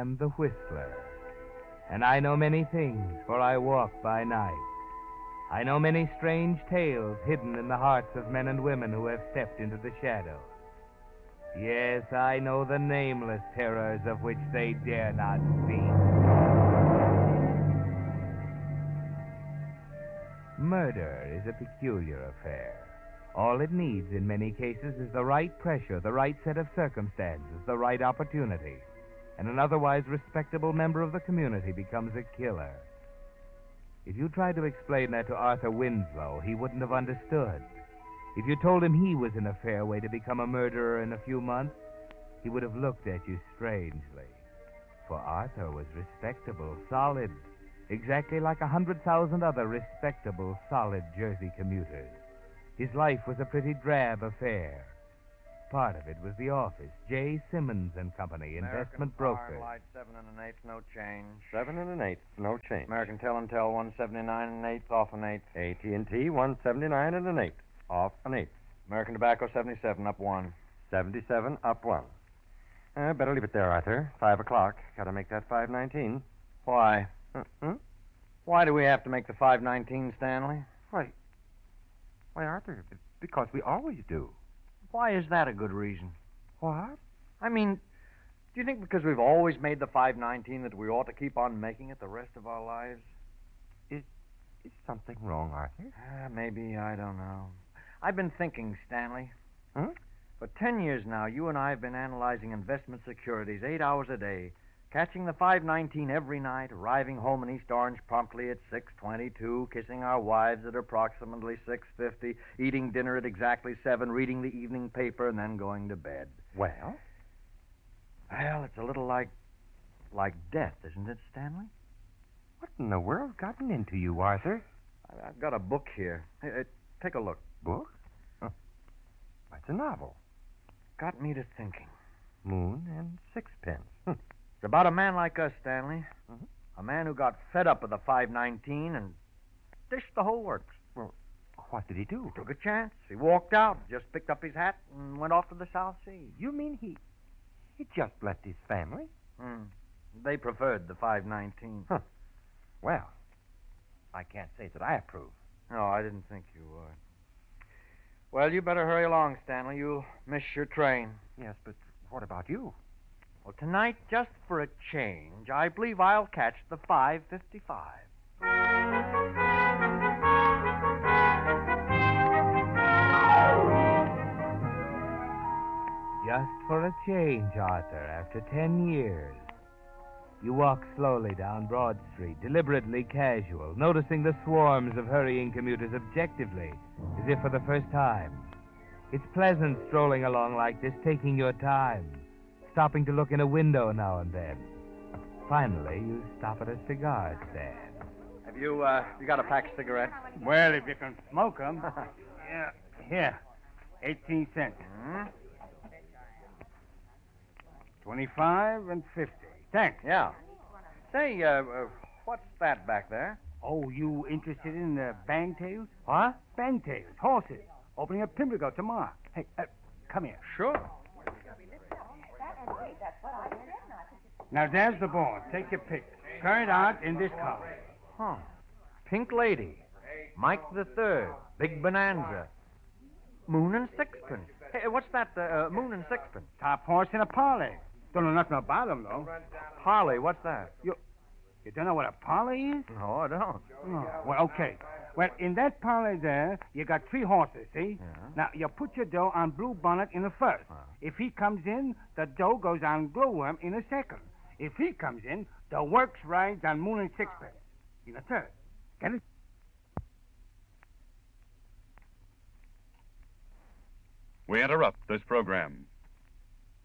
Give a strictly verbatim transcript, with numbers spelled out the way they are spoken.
am the Whistler, and I know many things, for I walk by night. I know many strange tales hidden in the hearts of men and women who have stepped into the shadows. Yes, I know the nameless terrors of which they dare not speak. Murder is a peculiar affair. All it needs in many cases is the right pressure, the right set of circumstances, the right opportunity, and an otherwise respectable member of the community becomes a killer. If you tried to explain that to Arthur Winslow, he wouldn't have understood. If you told him he was in a fair way to become a murderer in a few months, he would have looked at you strangely. For Arthur was respectable, solid, exactly like a hundred thousand other respectable, solid Jersey commuters. His life was a pretty drab affair. Part of it was the office, J. Simmons and Company, investment brokers. Light seven and an eighth, no change. Seven and an eighth, no change. American Tell and Tell one seventy nine and an eighth, off an eighth. A T and T one seventy nine and an eighth, off an eighth. American Tobacco seventy seven, up one. Seventy seven, up one. Uh, better leave it there, Arthur. Five o'clock. Got to make that five nineteen. Why? Uh-huh. Why do we have to make the five nineteen, Stanley? Why? Why, Arthur? Because we always do. Why is that a good reason? What? I mean, do you think because we've always made the five nineteen that we ought to keep on making it the rest of our lives? Is is something wrong, Arthur? Uh, maybe, I don't know. I've been thinking, Stanley. Huh? For ten years now, you and I have been analyzing investment securities eight hours a day, catching the five nineteen every night, arriving home in East Orange promptly at six twenty-two, kissing our wives at approximately six fifty, eating dinner at exactly seven, reading the evening paper, and then going to bed. Well? Well, it's a little like... like death, isn't it, Stanley? What in the world's gotten into you, Arthur? I- I've got a book here. Hey, hey, take a look. Book? Huh. It's a novel. Got me to thinking. Moon and Sixpence. Hm. It's about a man like us, Stanley. Mhm. A man who got fed up with the five nineteen and dished the whole works. Well, what did he do? Took a chance. He walked out, just picked up his hat, and went off to the South Sea. You mean he he just left his family? Hmm. They preferred the five nineteen. Huh. Well, I can't say that I approve. No, I didn't think you would. Well, you better hurry along, Stanley. You'll miss your train. Yes, but what about you? Well, tonight, just for a change, I believe I'll catch the five fifty-five. Just for a change, Arthur, after ten years. You walk slowly down Broad Street, deliberately casual, noticing the swarms of hurrying commuters objectively, as if for the first time. It's pleasant strolling along like this, taking your time, stopping to look in a window now and then. Finally, you stop at a cigar stand. Have you, uh, you got a pack of cigarettes? Well, if you can smoke 'em. Yeah, here. eighteen cents. Hmm? twenty-five and fifty. Thanks. Yeah. Say, uh, uh, what's that back there? Oh, you interested in the bangtails? What? Bangtails, horses. Opening up Pimlico tomorrow. Hey, uh, come here. Sure. Now, there's the board. Take your pick. Current out in this column. Huh. Pink Lady. Mike the Third. Big Bonanza. Moon and Sixpence. Hey, what's that, uh, uh, Moon and Sixpence? Top horse in a parlay. Don't know nothing about them, though. Harley, what's that? You you don't know what a parlay is? No, I don't. Oh, well, okay. Well, in that parlay there, you got three horses, see? Yeah. Now, you put your dough on Blue Bonnet in the first. Huh. If he comes in, the dough goes on Glowworm in the second. If he comes in, the works rides on Moon and Sixpence in the third. Get it? We interrupt this program.